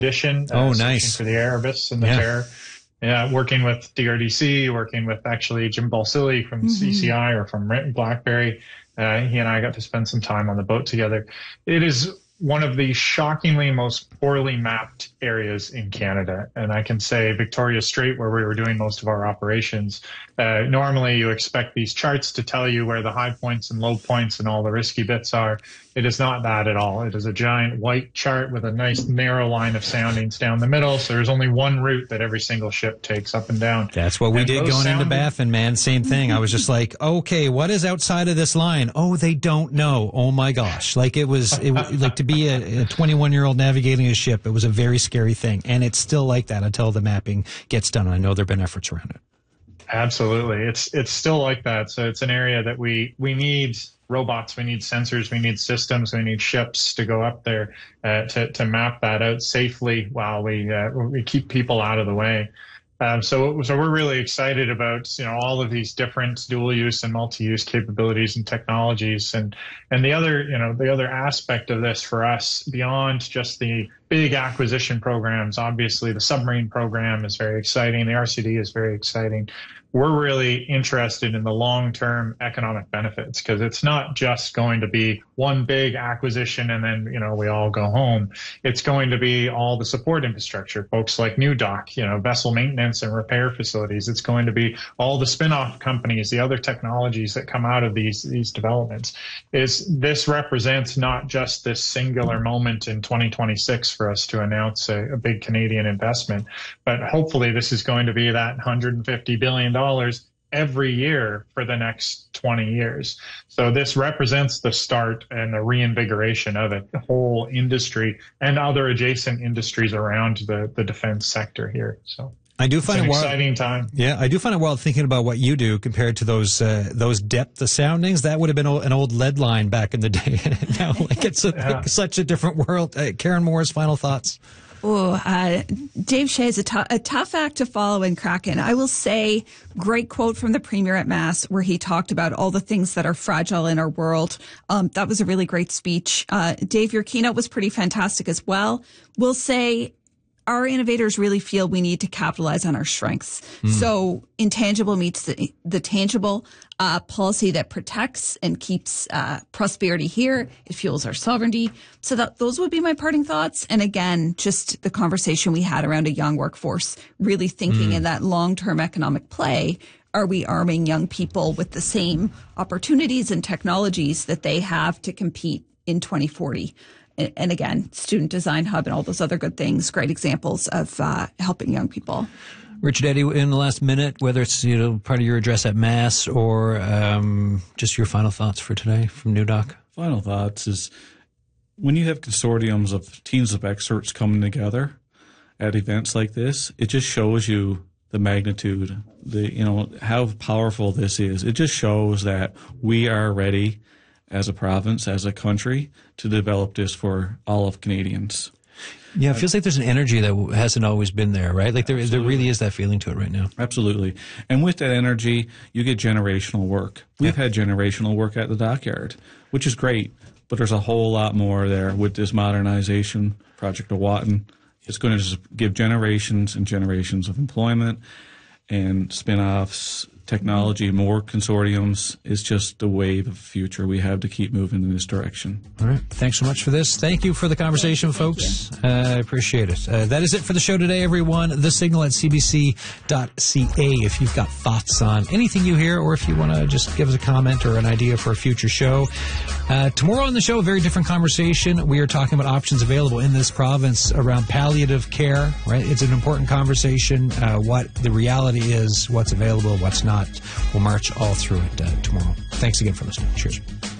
edition. Nice. For the Erebus and the Terror. Yeah, working with DRDC, working with actually Jim Balsillie from CCI or from BlackBerry. He and I got to spend some time on the boat together. It is one of the shockingly most poorly mapped areas in Canada. And I can say Victoria Strait, where we were doing most of our operations, normally you expect these charts to tell you where the high points and low points and all the risky bits are. It is not that at all. It is a giant white chart with a nice narrow line of soundings down the middle. So there's only one route that every single ship takes up and down. That's what we did going into Baffin, man. Same thing. I was just like, okay, what is outside of this line? Oh, they don't know. Oh my gosh. Like like to be a 21-year-old navigating a ship, it was a very scary thing. And it's still like that until the mapping gets done. I know there have been efforts around it. Absolutely. It's still like that. So it's an area that we need robots, we need sensors, we need systems, we need ships to go up there to map that out safely while we keep people out of the way. So we're really excited about all of these different dual use and multi-use capabilities and technologies, and the other aspect of this for us beyond just the big acquisition programs. Obviously, the submarine program is very exciting. The RCD is very exciting. We're really interested in the long-term economic benefits, because it's not just going to be one big acquisition and then, we all go home. It's going to be all the support infrastructure, folks like New Dock, vessel maintenance and repair facilities. It's going to be all the spin-off companies, the other technologies that come out of these developments. This represents not just this singular moment in 2026 for us to announce a big Canadian investment, but hopefully this is going to be that $150 billion every year for the next 20 years. So this represents the start and the reinvigoration of a whole industry and other adjacent industries around the defense sector here. So I do find it's an exciting time. Yeah, I do find it wild thinking about what you do compared to those depth of soundings. That would have been an old lead line back in the day. Now, it's such a different world. Karen Moore's final thoughts. Dave Shea is a tough act to follow in Kraken. I will say, great quote from the Premier at Mass where he talked about all the things that are fragile in our world. That was a really great speech. Dave, your keynote was pretty fantastic as well. We'll say our innovators really feel we need to capitalize on our strengths. So intangible meets the tangible, policy that protects and keeps prosperity here. It fuels our sovereignty. So those would be my parting thoughts. And again, just the conversation we had around a young workforce, really thinking in that long-term economic play. Are we arming young people with the same opportunities and technologies that they have to compete in 2040? And again, Student Design Hub and all those other good things, great examples of helping young people. Richard Eddy, in the last minute, whether it's part of your address at Mass or just your final thoughts for today from New Dock. Final thoughts is when you have consortiums of teams of experts coming together at events like this, it just shows you the magnitude, how powerful this is. It just shows that we are ready as a province, as a country, to develop this for all of Canadians. Yeah, it feels like there's an energy that hasn't always been there, right? Like there really is that feeling to it right now. Absolutely. And with that energy, you get generational work. We've had generational work at the dockyard, which is great, but there's a whole lot more there with this modernization, Project Owatton. It's going to just give generations and generations of employment and spin-offs, technology, more consortiums. Is just the wave of the future. We have to keep moving in this direction. All right. Thanks so much for this. Thank you for the conversation, folks. I appreciate it. That is it for the show today, everyone. The Signal at cbc.ca. If you've got thoughts on anything you hear, or if you want to just give us a comment or an idea for a future show. Tomorrow on the show, a very different conversation. We are talking about options available in this province around palliative care, right? It's an important conversation. What the reality is, what's available, what's not. We'll march all through it tomorrow. Thanks again for listening. Cheers.